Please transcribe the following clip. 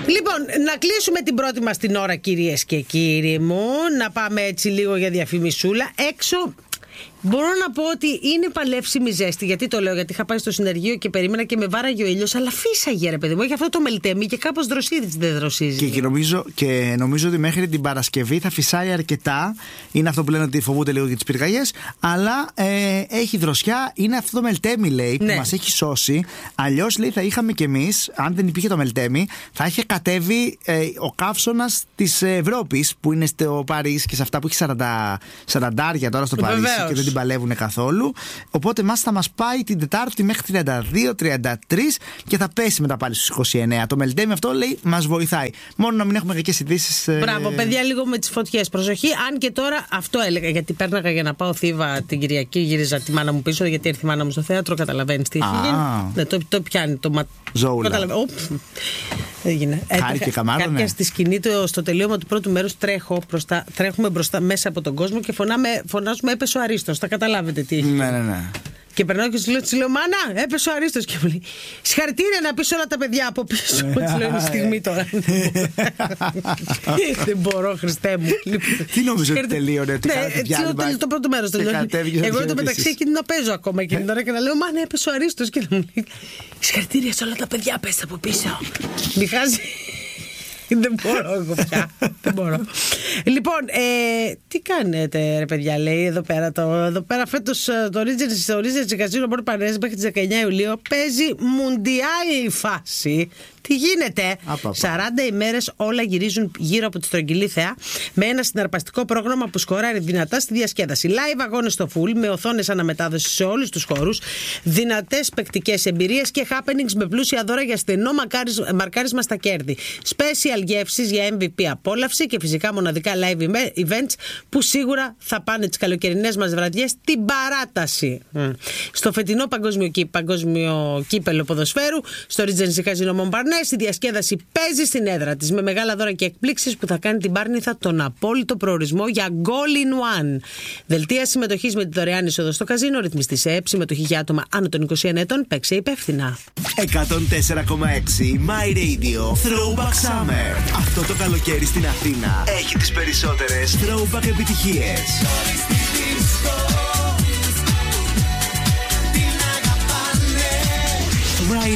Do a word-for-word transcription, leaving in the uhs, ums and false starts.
Λοιπόν, να κλείσουμε την πρώτη μας την ώρα, κυρίες και κύριοι μου. Να πάμε έτσι λίγο για διαφημισούλα. Έξω μπορώ να πω ότι είναι παλεύσιμη ζέστη. Γιατί το λέω? Γιατί είχα πάει στο συνεργείο και περίμενα και με βάραγε ο ήλιος, αλλά φύσαγε, ρε παιδί μου. Έχει αυτό το μελτέμι και κάπως δροσίζει, δεν δροσίζει. Και, και, νομίζω, και νομίζω ότι μέχρι την Παρασκευή θα φυσάει αρκετά. Είναι αυτό που λένε ότι φοβούνται λίγο για τις πυρκαγιές. Αλλά ε, έχει δροσιά. Είναι αυτό το μελτέμι, λέει, που ναι. μας έχει σώσει. Αλλιώς, λέει, θα είχαμε κι εμείς, αν δεν υπήρχε το μελτέμι, θα είχε κατέβει ε, ο καύσωνας της Ευρώπης, που είναι στο Παρίσι και σε αυτά που έχει σαράντα τώρα στο Παρίσι. Βεβαίως. Και δεν την παλεύουν καθόλου. Οπότε μας θα μας πάει την Τετάρτη μέχρι τριάντα δύο τριάντα τρία και θα πέσει μετά πάλι στους είκοσι εννέα. Το μελτέμι αυτό, λέει, μας βοηθάει. Μόνο να μην έχουμε κακές ειδήσεις. Μπράβο, ε... παιδιά, λίγο με τις φωτιές. Προσοχή, αν και τώρα αυτό έλεγα. Γιατί πέρναγα για να πάω Θήβα την Κυριακή, γύριζα τη μάνα μου πίσω, γιατί έρθει η μάνα μου στο θέατρο. Καταλαβαίνεις τι έχει γίνει. Ναι, το, το πιάνει το ματ. Ζώουλα. Έγινε. Χάρη και καμάρο, ναι. Στη σκηνή, στο τελείωμα του πρώτου μέρους, τρέχω μπροστά, τρέχουμε μπροστά μέσα από τον κόσμο και φωνάμε, φωνάζουμε έπεσε ο Αρίστος. Θα καταλάβετε τι έχει. Ναι, ναι, ναι. Και περνάω και σου λέω, λέω, μάνα, έπεσε ο Αρίστος. Και μου λέει, συγχαρητήρια να πεις όλα τα παιδιά από πίσω. Τη λέω, είναι η στιγμή τώρα. Δεν μπορώ, Χριστέ μου. Τι νομίζω ότι τελείωνε? Το πρώτο μέρος τελείωνε. Εγώ το μεταξύ εκείνη να παίζω ακόμα εκείνη τώρα και να λέω, μάνα, έπεσε ο Αρίστος. Και μου λέει, συγχαρητήρια σε όλα τα παιδιά, πες από πίσω. Μη χάζει. Δεν μπορώ εγώ πια. Δεν μπορώ. Λοιπόν, ε, τι κάνετε, ρε παιδιά, λέει εδώ πέρα. Το, εδώ πέρα φέτος το Regency Casino Port Parnes μέχρι τις δεκαεννέα Ιουλίου παίζει μουντιάλ η φάση. Τι γίνεται? Απα, σαράντα ημέρες όλα γυρίζουν γύρω από τη στρογγυλή θεά με ένα συναρπαστικό πρόγραμμα που σκοράρει δυνατά στη διασκέδαση. Live αγώνες στο full με οθόνες αναμετάδοση σε όλους τους χώρους, δυνατές παικτικές εμπειρίες και happenings με πλούσια δώρα για στενό μαρκάρισμα στα κέρδη. Special γεύσεις για εμ βι πι απόλαυση και φυσικά μοναδικά live events που σίγουρα θα πάνε τις καλοκαιρινές μας βραδιές την παράταση. Mm. Στο φετινό παγκόσμιο, παγκόσμιο κύπελο ποδοσφαίρου, στο Regency Casino Montparnasse, η διασκέδαση παίζει στην έδρα της με μεγάλα δώρα και εκπλήξεις που θα κάνει την Πάρνηθα τον απόλυτο προορισμό για goal in one. Δελτία συμμετοχής με τη δωρεάν είσοδο στο καζίνο, ρυθμιστή σε ΕΕΠ, συμμετοχή για άτομα άνω των είκοσι ένα ετών, παίξε υπεύθυνα. εκατόν τέσσερα κόμμα έξι My Radio Throwback Summer. Αυτό το καλοκαίρι στην Αθήνα έχει τις περισσότερες throwback επιτυχίες.